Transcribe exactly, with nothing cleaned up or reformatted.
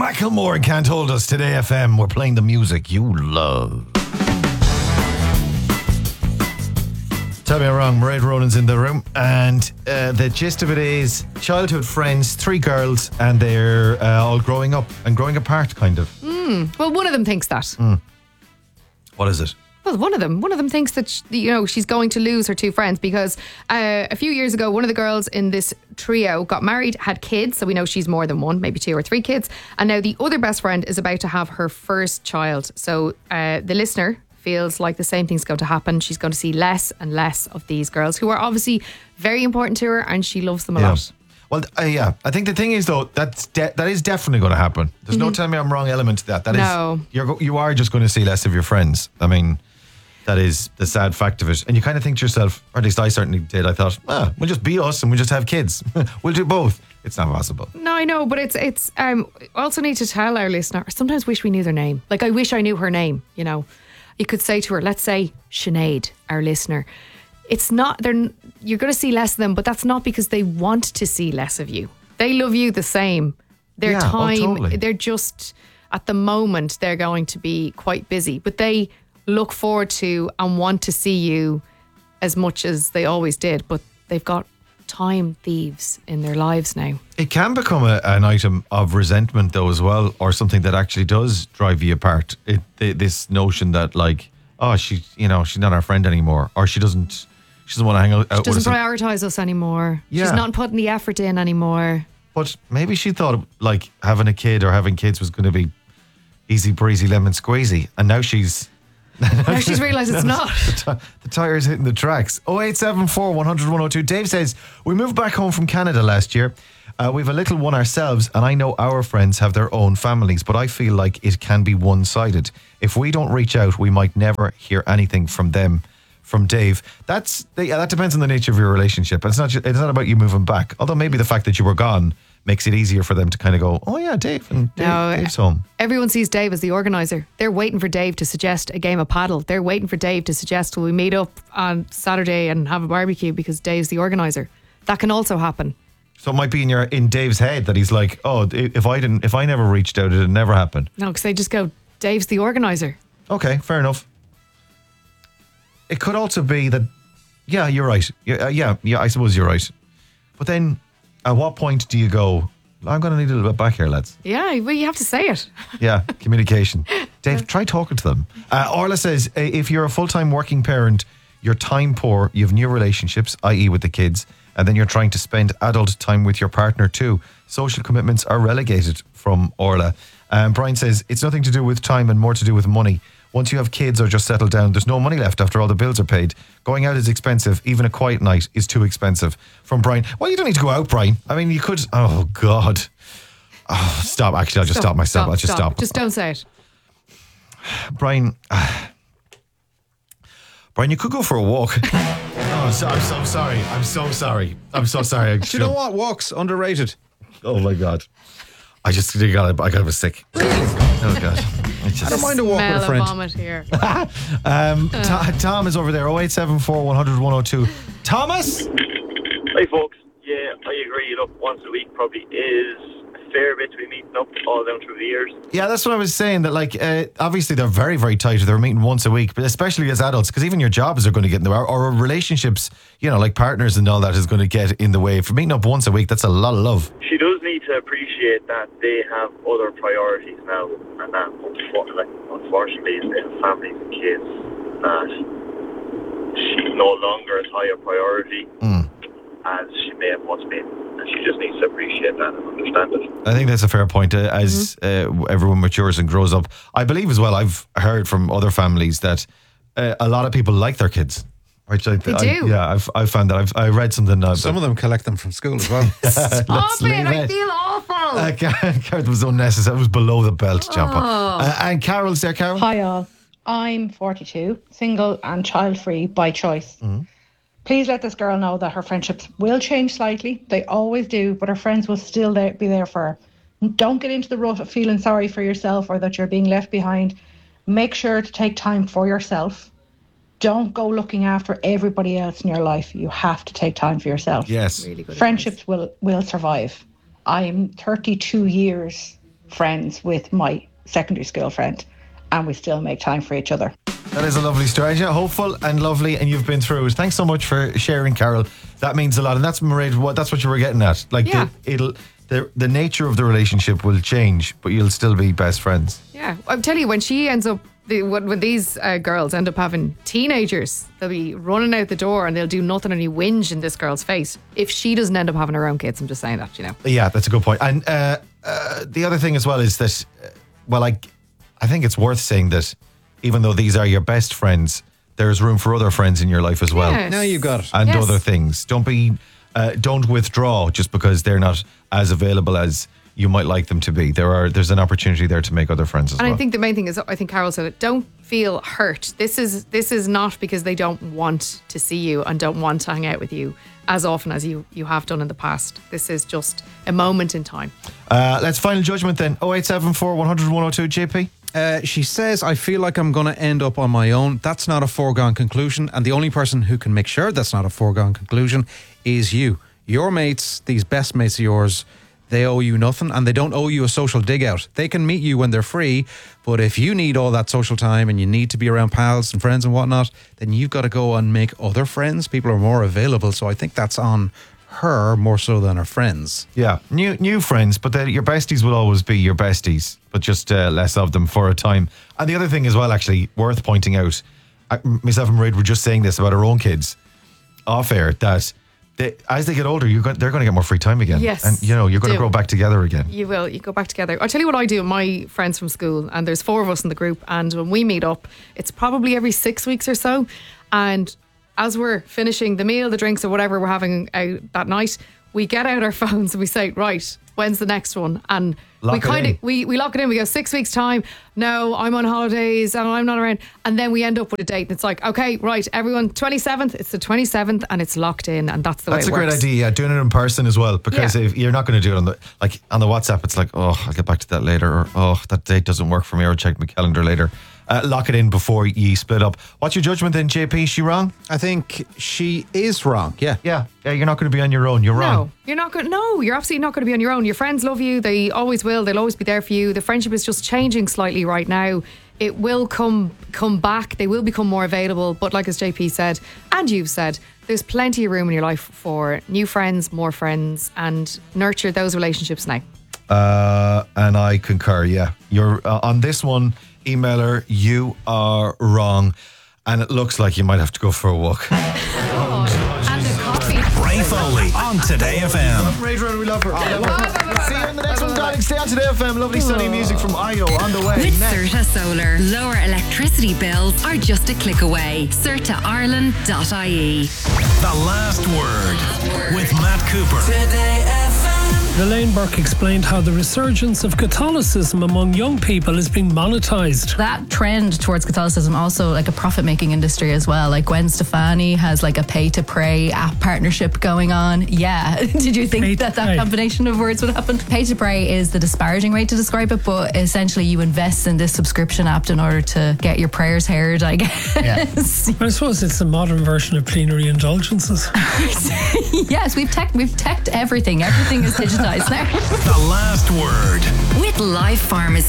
Macklemore Can't Hold Us today F M. We're playing the music you love. Tell me I'm wrong. Mairead Ronan's in the room, and uh, the gist of it is childhood friends, three girls, and they're uh, all growing up and growing apart, kind of. Mm. Well, one of them thinks that. Mm. What is it? Well, one of them, one of them thinks that sh- you know she's going to lose her two friends because uh, a few years ago, one of the girls in this trio got married, had kids, so we know she's more than one, maybe two or three kids, and now the other best friend is about to have her first child. So uh, the listener feels like the same thing's going to happen. She's going to see less and less of these girls who are obviously very important to her, and she loves them a yeah. lot. Well, uh, yeah. I think the thing is, though, that's de- that is definitely going to happen. There's mm-hmm. no telling me I'm wrong element to that. That no. is, you're go- you are just going to see less of your friends. I mean, that is the sad fact of it. And you kind of think to yourself, or at least I certainly did, I thought, ah, we'll just be us and we'll just have kids. We'll do both. It's not possible. No, I know, but it's, it's, um, also need to tell our listener, I sometimes wish we knew their name. Like, I wish I knew her name, you know. You could say to her, let's say Sinead, our listener, it's not, they're, you're going to see less of them, but that's not because they want to see less of you. They love you the same. Their yeah, time, oh, totally. They're just, at the moment, they're going to be quite busy, but they look forward to and want to see you as much as they always did, but they've got time thieves in their lives now. It can become a, an item of resentment though as well, or something that actually does drive you apart. It, the, this notion that like, oh, she, you know, she's not our friend anymore, or she doesn't, she doesn't want to hang out, out she doesn't with us. prioritise us anymore. Yeah. She's not putting the effort in anymore. But maybe she thought like having a kid or having kids was going to be easy breezy lemon squeezy, and now she's now she's realised it's not. The, t- the tire's hitting the tracks. oh eight seven four, one hundred, one oh two. Dave says, we moved back home from Canada last year. Uh, we've a little one ourselves, and I know our friends have their own families, but I feel like it can be one-sided. If we don't reach out, we might never hear anything from them. From Dave. That's yeah, that depends on the nature of your relationship. It's not ju- it's not about you moving back. Although maybe the fact that you were gone makes it easier for them to kind of go, oh yeah, Dave and Dave, no, Dave's home. Everyone sees Dave as the organiser. They're waiting for Dave to suggest a game of paddle. They're waiting for Dave to suggest, will we meet up on Saturday and have a barbecue because Dave's the organiser. That can also happen. So it might be in your in Dave's head that he's like, oh, if I didn't, if I never reached out, it'd never happen. No, because they just go, Dave's the organiser. Okay, fair enough. It could also be that, yeah, you're right. Yeah, uh, yeah, yeah, I suppose you're right. But then, at what point do you go, I'm going to need a little bit back here, lads? Yeah, well, you have to say it. Yeah, communication. Dave, try talking to them. Uh, Orla says, uh, if you're a full-time working parent, you're time poor, you have new relationships, that is with the kids, and then you're trying to spend adult time with your partner too. Social commitments are relegated, from Orla. Um, Brian says, it's nothing to do with time and more to do with money. Once you have kids or just settled down, there's no money left after all the bills are paid. Going out is expensive. Even a quiet night is too expensive. From Brian. Well, you don't need to go out, Brian. I mean, you could... Oh, God. Oh, stop. Actually, I'll just stop, stop myself. Stop, I'll just stop. stop. Just don't say it. Brian... Uh, Brian, you could go for a walk. Oh, so, I'm so sorry. I'm so sorry. I'm so sorry. I Do you know what? Walks, underrated. Oh, my God. I just I got, I got a bit sick. Oh, God. Just, I don't mind a walk with a friend. Vomit here. um, uh. T- Tom is over there. oh eight seven four, one hundred, one oh two. Thomas? Hey, folks. Yeah, I agree. Look, once a week probably is a fair bit to be meeting up all down through the years. Yeah, that's what I was saying. That like, uh, obviously they're very, very tight. They're meeting once a week, but especially as adults, because even your jobs are going to get in the way, or, or relationships, you know, like partners and all that is going to get in the way. For meeting up once a week, that's a lot of love. She does need to appreciate that they have other priorities now, and that like, unfortunately they have families and kids, that she's no longer as high a priority mm. as she may have once been, and she just needs to appreciate that and understand it. I think that's a fair point. Uh, as mm-hmm. uh, everyone matures and grows up, I believe as well, I've heard from other families that uh, a lot of people like their kids. Which I, they I, do. Yeah, I've I've found that. I've I read something. Uh, Some of them collect them from school as well. Stop it! I feel awful. Uh, Carol, it was unnecessary. It was below the belt, oh. Jumper. Uh, and Carol's there, Carol. Hi all. I'm forty-two, single and child-free by choice. Mm-hmm. Please let this girl know that her friendships will change slightly. They always do, but her friends will still there, be there for her. Don't get into the rut of feeling sorry for yourself or that you're being left behind. Make sure to take time for yourself. Don't go looking after everybody else in your life. You have to take time for yourself. Yes. Really good Friendships advice. will will survive. I'm thirty-two years friends with my secondary school friend, and we still make time for each other. That is a lovely story. Yeah, hopeful and lovely, and you've been through it. Thanks so much for sharing, Carol. That means a lot, and that's Mairead, what that's what you were getting at. Like Yeah. the, it'll the the nature of the relationship will change, but you'll still be best friends. Yeah, I'm telling you, when she ends up, the, when, when these uh, girls end up having teenagers, they'll be running out the door and they'll do nothing and you whinge in this girl's face. If she doesn't end up having her own kids, I'm just saying that, you know. Yeah, that's a good point. And uh, uh, the other thing as well is that, uh, well, I I think it's worth saying that even though these are your best friends, there's room for other friends in your life as well. Yes. Now you've got it. And Yes. other things. Don't be, uh, don't withdraw just because they're not as available as you might like them to be. There are, there's an opportunity there to make other friends as And well. I think the main thing is, I think Carol said it, don't feel hurt. This is this is not because they don't want to see you and don't want to hang out with you as often as you, you have done in the past. This is just a moment in time. Uh, let's final judgment then. oh eight seven four, one hundred, one oh two, J P. Uh, she says, I feel like I'm going to end up on my own. That's not a foregone conclusion. And the only person who can make sure that's not a foregone conclusion is you. Your mates, these best mates of yours, they owe you nothing and they don't owe you a social dig out. They can meet you when they're free. But if you need all that social time and you need to be around pals and friends and whatnot, then you've got to go and make other friends. People are more available. So I think that's on her more so than her friends. Yeah, new new friends, but then your besties will always be your besties, but just uh, less of them for a time. And the other thing as well, actually, worth pointing out, I, myself and Mairead were just saying this about our own kids off air, that they, as they get older, you're going, they're going to get more free time again. Yes, And, you know, you're going to do. grow back together again. You will. You go back together. I'll tell you what I do with my friends from school, and there's four of us in the group, and when we meet up, it's probably every six weeks or so. And as we're finishing the meal, the drinks, or whatever we're having out that night, we get out our phones and we say, right, when's the next one? And Lock we it kind in. of we, we lock it in. We go six weeks time. No, I'm on holidays and I'm not around. And then we end up with a date, and it's like, okay, right, everyone, twenty-seventh. It's the twenty-seventh, and it's locked in, and that's the That's a way it great works. idea. Yeah, doing it in person as well, because Yeah. if you're not going to do it on the like on the WhatsApp, it's like, oh, I'll get back to that later, or oh, that date doesn't work for me, or I'll check my calendar later. Uh, lock it in before you split up. What's your judgment then, J P? Is she wrong? I think she is wrong. Yeah. Yeah, yeah. You're not going to be on your own. You're No, wrong. you're not going. No, you're absolutely not going to be on your own. Your friends love you. They always will. They'll always be there for you. The friendship is just changing slightly right now. It will come come back. They will become more available. But like as J P said, and you've said, there's plenty of room in your life for new friends, more friends, and nurture those relationships now. Uh, and I concur. Yeah, you're uh, on this one, emailer. You are wrong, and it looks like you might have to go for a walk. And a coffee. Ray Foley on Today F M. Rachel, we love her. We love her. See you in the next one, darling. Stay on Today F M. Lovely sunny music from Io on the way. With Next. Certa Solar, lower electricity bills are just a click away. certa ireland dot I E. The Last Word with Matt Cooper. Elaine Burke explained how the resurgence of Catholicism among young people is being monetized. That trend towards Catholicism also like a profit-making industry as well. Like Gwen Stefani has like a pay-to-pray app partnership going on. Yeah. Did you think Pay to that that pray. combination of words would happen? Pay-to-pray is the disparaging way to describe it, but essentially you invest in this subscription app in order to get your prayers heard, I guess. I suppose it's a modern version of plenary indulgences. Yes, we've tech we've teched everything. Everything is digitized now. The Last Word. With Life Pharmacy.